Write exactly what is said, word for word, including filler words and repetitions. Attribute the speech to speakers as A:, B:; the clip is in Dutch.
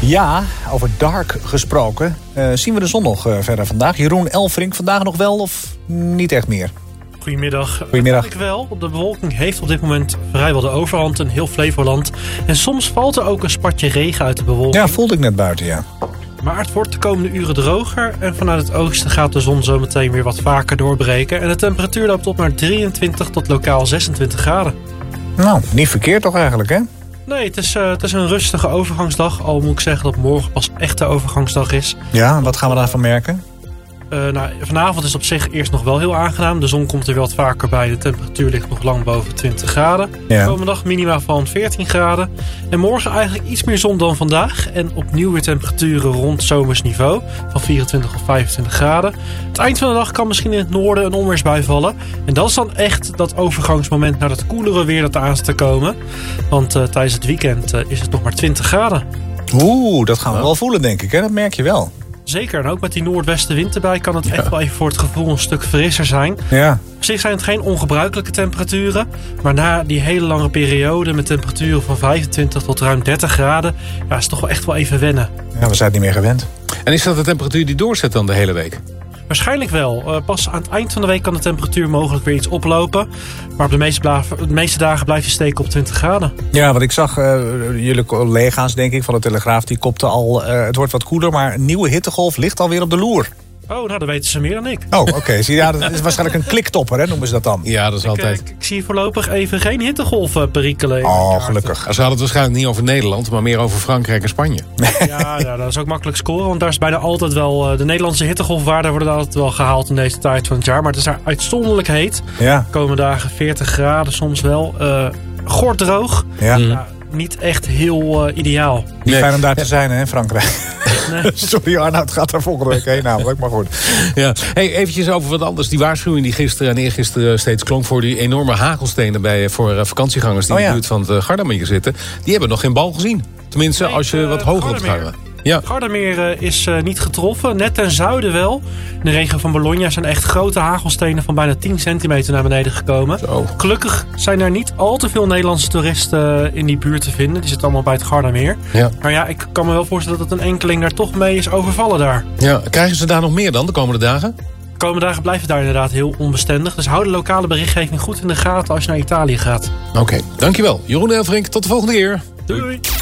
A: Ja, over dark gesproken. Uh, zien we de zon nog uh, verder vandaag? Jeroen Elfrink, vandaag nog wel of niet echt meer?
B: Goedemiddag.
A: Goedemiddag.
B: Ik wel. De bewolking heeft op dit moment vrijwel de overhand in heel Flevoland. En soms valt er ook een spatje regen uit de bewolking.
A: Ja, voelde ik net buiten, ja.
B: Maar het wordt de komende uren droger. En vanuit het oosten gaat de zon zo meteen weer wat vaker doorbreken. En de temperatuur loopt op naar drieëntwintig tot lokaal zesentwintig graden.
A: Nou, niet verkeerd toch eigenlijk, hè?
B: Nee, het is, uh, het is een rustige overgangsdag. Al moet ik zeggen dat morgen pas echt de overgangsdag is.
A: Ja, wat gaan we daarvan merken?
B: Uh, nou, vanavond is op zich eerst nog wel heel aangenaam. De zon komt er weer wat vaker bij. De temperatuur ligt nog lang boven twintig graden.
A: Ja.
B: De komende dag minima van veertien graden. En morgen eigenlijk iets meer zon dan vandaag. En opnieuw weer temperaturen rond zomers niveau. Van vierentwintig of vijfentwintig graden. Het eind van de dag kan misschien in het noorden een onweersbui vallen. En dat is dan echt dat overgangsmoment naar dat koelere weer dat aan zit te komen. Want uh, tijdens het weekend uh, is het nog maar twintig graden.
A: Oeh, dat gaan we wel voelen, denk ik. Hè? Dat merk je wel.
B: Zeker, en ook met die noordwestenwind erbij kan het ja. echt wel even voor het gevoel een stuk frisser zijn.
A: Ja.
B: Op zich zijn het geen ongebruikelijke temperaturen. Maar na die hele lange periode met temperaturen van vijfentwintig tot ruim dertig graden... Ja, is het toch wel echt wel even wennen.
A: Ja, we zijn het niet meer gewend.
C: En is dat de temperatuur die doorzet dan de hele week?
B: Waarschijnlijk wel. Uh, pas aan het eind van de week kan de temperatuur mogelijk weer iets oplopen. Maar op de meeste, bla- de meeste dagen blijft je steken op twintig graden.
A: Ja, want ik zag uh, jullie collega's, denk ik, van de Telegraaf... die kopten al, uh, het wordt wat koeler, maar een nieuwe hittegolf ligt alweer op de loer.
B: Oh, nou, dan weten ze meer dan ik.
A: Oh, oké. Okay. Ja, dat is waarschijnlijk een kliktopper, hè, noemen ze dat dan.
C: Ja, dat is
B: ik,
C: altijd...
B: Ik, ik zie voorlopig even geen hittegolf uh, perikelen.
A: Oh, gelukkig.
C: Ze hadden het waarschijnlijk niet over Nederland, maar meer over Frankrijk en Spanje.
B: Ja, ja, dat is ook makkelijk scoren, want daar is bijna altijd wel... Uh, de Nederlandse hittegolfwaarden worden altijd wel gehaald in deze tijd van het jaar. Maar het is daar uitzonderlijk heet.
A: Ja.
B: De komende dagen veertig graden soms wel. Uh, Gordroog.
A: Ja.
B: Mm. Ja, niet echt heel uh, ideaal.
A: Niet
C: nee.
A: fijn om daar te zijn, hè, Frankrijk.
B: Nee.
A: Sorry, Arnoud gaat daar volgende week heen namelijk, maar goed.
C: Ja. Hey, eventjes over wat anders. Die waarschuwing die gisteren en eergisteren steeds klonk... voor die enorme hagelstenen bij, voor uh, vakantiegangers... die
A: oh, ja.
C: in de buurt van het uh, Gardameer zitten... die hebben nog geen bal gezien. Tenminste,
B: nee,
C: als je
B: uh,
C: wat hoger op het Gardameer. Ja.
B: Gardameer uh, is uh, niet getroffen. Net ten zuiden wel. In de regio van Bologna zijn echt grote hagelstenen... van bijna tien centimeter naar beneden gekomen.
C: Zo.
B: Gelukkig zijn er niet al te veel Nederlandse toeristen uh, in die buurt te vinden. Die zitten allemaal bij het Gardameer.
C: Ja.
B: Maar ja, ik kan me wel voorstellen dat een enkeling daar toch mee is overvallen daar.
C: Ja. Krijgen ze daar nog meer dan de komende dagen?
B: De komende dagen blijft het daar inderdaad heel onbestendig. Dus hou de lokale berichtgeving goed in de gaten als je naar Italië gaat.
C: Oké, okay. Dankjewel. Jeroen Elfrink, tot de volgende keer.
B: Doei. Doei.